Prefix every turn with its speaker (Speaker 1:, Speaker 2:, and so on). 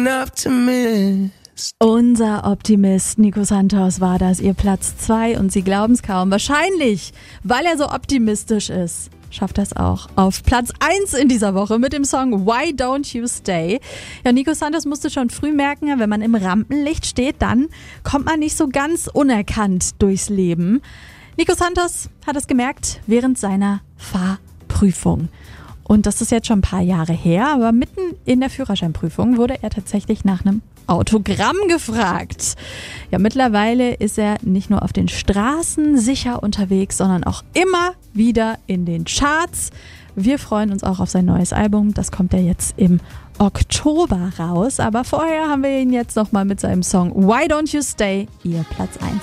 Speaker 1: Unser Optimist Nico Santos war das, ihr Platz 2 und Sie glauben es kaum. Wahrscheinlich, weil er so optimistisch ist, schafft das auch auf Platz 1 in dieser Woche mit dem Song Why Don't You Stay. Ja, Nico Santos musste schon früh merken, wenn man im Rampenlicht steht, dann kommt man nicht so ganz unerkannt durchs Leben. Nico Santos hat es gemerkt während seiner Fahrprüfung. Und das ist jetzt schon ein paar Jahre her, aber mitten in der Führerscheinprüfung wurde er tatsächlich nach einem Autogramm gefragt. Ja, mittlerweile ist er nicht nur auf den Straßen sicher unterwegs, sondern auch immer wieder in den Charts. Wir freuen uns auch auf sein neues Album. Das kommt ja jetzt im Oktober raus. Aber vorher haben wir ihn jetzt nochmal mit seinem Song Why Don't You Stay, ihr Platz 1.